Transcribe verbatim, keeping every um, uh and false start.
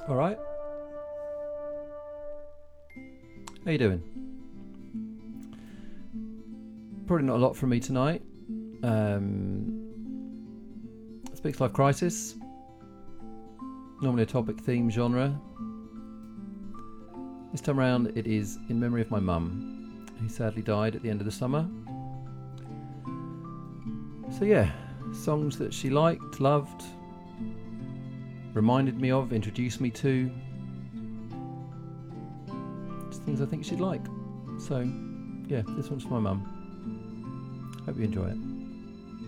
All right. How you doing? Probably not a lot from me tonight. Um, Speaks Life Crisis. Normally a topic theme genre. This time around it is in memory of my mum, who sadly died at the end of the summer. So yeah, songs that she liked, loved, reminded me of, introduced me to. Just things I think she'd like. So yeah, this one's for my mum. Hope you enjoy it.